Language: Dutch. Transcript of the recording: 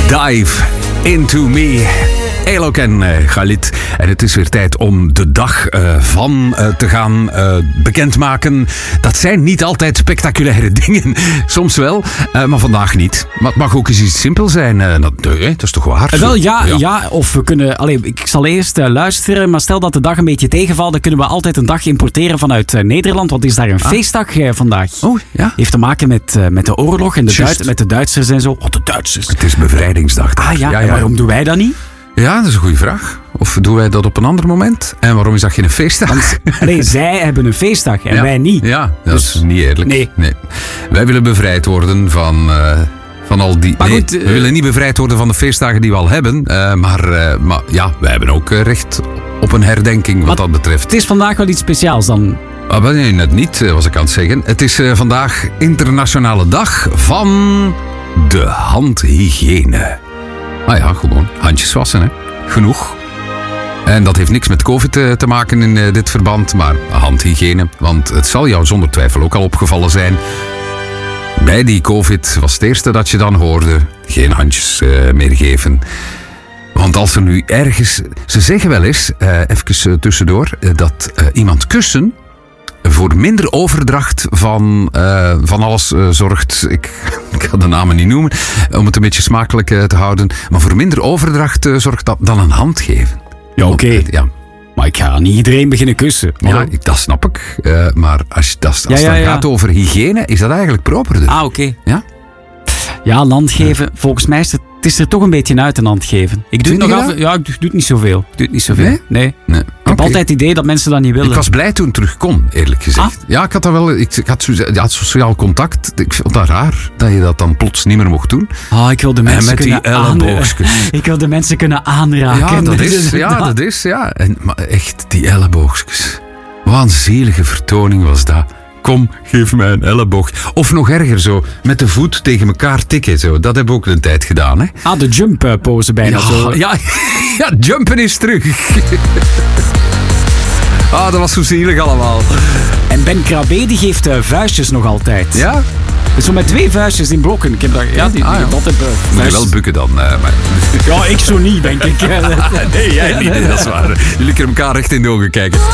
Dive Into Me. Elok en Khalid. En het is weer tijd om de dag te gaan bekendmaken. Dat zijn niet altijd spectaculaire dingen. Soms wel, maar vandaag niet. Maar het mag ook eens iets simpel zijn. Dat is toch waar? Wel, ja. Of we kunnen... ik zal eerst luisteren, maar stel dat de dag een beetje tegenvalt, dan kunnen we altijd een dag importeren vanuit Nederland. Want is daar een feestdag vandaag. Oh, ja. Heeft te maken met de oorlog en met de Duitsers en zo. Oh, de Duitsers. Het is bevrijdingsdag. Ja. En waarom doen wij dat niet? Ja, dat is een goede vraag. Of doen wij dat op een ander moment? En waarom is dat geen feestdag? Want, zij hebben een feestdag en wij niet. Ja, dat is niet eerlijk. Nee. Wij willen bevrijd worden van al die... Maar nee, goed, we willen niet bevrijd worden van de feestdagen die we al hebben. Maar wij hebben ook recht op een herdenking wat dat betreft. Het is vandaag wel iets speciaals dan. Nee, net niet, was ik aan het zeggen. Het is vandaag Internationale Dag van de handhygiëne. Ah ja, gewoon handjes wassen, hè. Genoeg. En dat heeft niks met COVID te maken in dit verband, maar handhygiëne. Want het zal jou zonder twijfel ook al opgevallen zijn. Bij die COVID was het eerste dat je dan hoorde, geen handjes meer geven. Want als er nu ergens... Ze zeggen wel eens, even tussendoor, dat iemand kussen voor minder overdracht van alles zorgt. Ik ga de namen niet noemen, om het een beetje smakelijk te houden. Maar voor minder overdracht zorgt dat dan een hand geven. Ja, oké. Ja. Maar ik ga niet iedereen beginnen kussen. Ja, dat snap ik. Maar als het gaat over hygiëne, is dat eigenlijk properder. Ah, oké. Ja? Ja, een hand geven. Volgens mij is er toch een beetje uit een hand geven. Ik doe het niet zoveel. Nee? Ik heb altijd het idee dat mensen dat niet willen. Ik was blij toen het terug kon, eerlijk gezegd. Ah? Ja, ik had dat wel. Ik had sociaal contact. Ik vond dat raar dat je dat dan plots niet meer mocht doen. Ik wil de mensen kunnen aanraken. Ik wil de mensen kunnen aanraken. Ja, dat is. Maar echt, die elleboogjes. Wat een zielige vertoning was dat. Kom, geef mij een elleboog. Of nog erger zo, met de voet tegen elkaar tikken. Zo. Dat hebben we ook een tijd gedaan, hè. De jump pose bijna zo. Ja, jumpen is terug. Dat was zo zielig allemaal. En Ben Krabbe die geeft vuistjes nog altijd. Ja? Zo met 2 vuistjes in blokken. Ik heb dat, moet je wel bukken dan. Maar... Ja, ik zo niet, denk ik. Nee, jij niet. Dat is waar. Jullie kunnen elkaar recht in de ogen kijken.